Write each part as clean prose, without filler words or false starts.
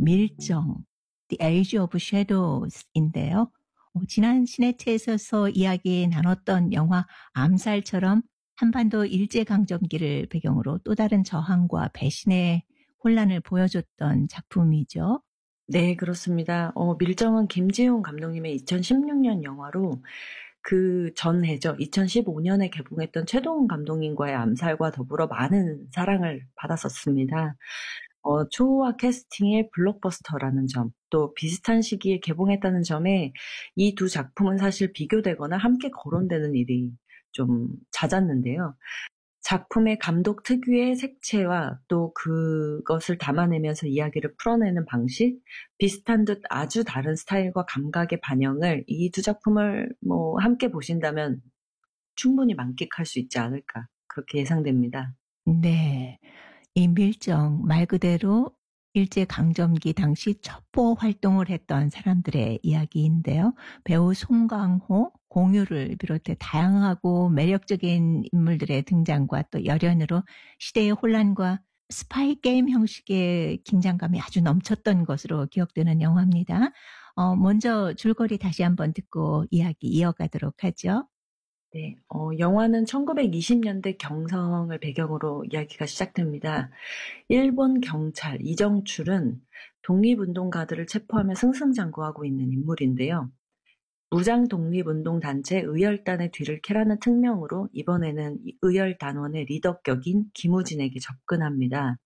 밀정, The Age of Shadows인데요. 지난 시네트에서 이야기 나눴던 영화 암살처럼 한반도 일제강점기를 배경으로 또 다른 저항과 배신의 혼란을 보여줬던 작품이죠. 네, 그렇습니다. 밀정은 김지훈 감독님의 2016년 영화로 그 전해죠. 2015년에 개봉했던 최동훈 감독님과의 암살과 더불어 많은 사랑을 받았었습니다. 초호화 캐스팅의 블록버스터라는 점, 또 비슷한 시기에 개봉했다는 점에 이 두 작품은 사실 비교되거나 함께 거론되는 일이 좀 잦았는데요. 작품의 감독 특유의 색채와 또 그것을 담아내면서 이야기를 풀어내는 방식, 비슷한 듯 아주 다른 스타일과 감각의 반영을 이 두 작품을 함께 보신다면 충분히 만끽할 수 있지 않을까 그렇게 예상됩니다. 네, 이 밀정 말 그대로 일제강점기 당시 첩보 활동을 했던 사람들의 이야기인데요. 배우 송강호, 공유를 비롯해 다양하고 매력적인 인물들의 등장과 또 열연으로 시대의 혼란과 스파이 게임 형식의 긴장감이 아주 넘쳤던 것으로 기억되는 영화입니다. 먼저 줄거리 다시 한번 듣고 이야기 이어가도록 하죠. 네, 영화는 1920년대 경성을 배경으로 이야기가 시작됩니다. 일본 경찰 이정출은 독립운동가들을 체포하며 승승장구하고 있는 인물인데요. 무장 독립운동단체 의열단의 뒤를 캐라는 특명으로 이번에는 의열단원의 리더격인 김우진에게 접근합니다.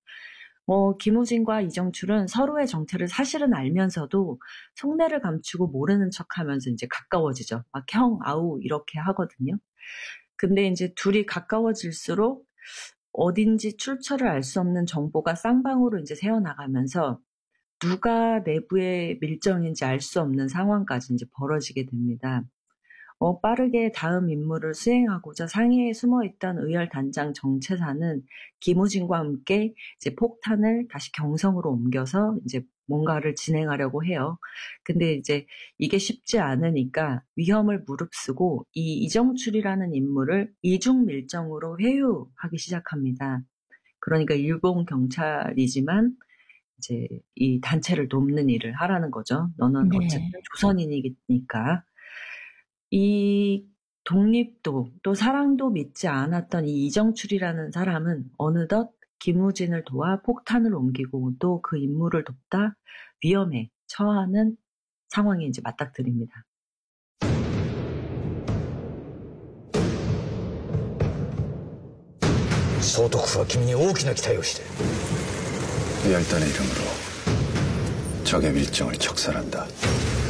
김우진과 이정출은 서로의 정체를 사실은 알면서도 속내를 감추고 모르는 척하면서 이제 가까워지죠. 막 형, 아우 이렇게 하거든요. 근데 이제 둘이 가까워질수록 어딘지 출처를 알 수 없는 정보가 쌍방으로 이제 새어나가면서 누가 내부의 밀정인지 알 수 없는 상황까지 이제 벌어지게 됩니다. 빠르게 다음 임무를 수행하고자 상해에 숨어있던 의열단장 정채사는 김우진과 함께 이제 폭탄을 다시 경성으로 옮겨서 이제 뭔가를 진행하려고 해요. 근데 이제 이게 쉽지 않으니까 위험을 무릅쓰고 이 이정출이라는 인물을 이중밀정으로 회유하기 시작합니다. 그러니까 일본 경찰이지만 이제 이 단체를 돕는 일을 하라는 거죠. 너는 어쨌든 조선인이니까. 이 독립도 또 사랑도 믿지 않았던 이 이정출이라는 사람은 어느덧 김우진을 도와 폭탄을 옮기고 또 그 임무를 돕다 위험에 처하는 상황이 이제 맞닥뜨립니다. 総督府は君に大きな期待をしている. 의열단의 이름으로 적의 밀정을 척살한다.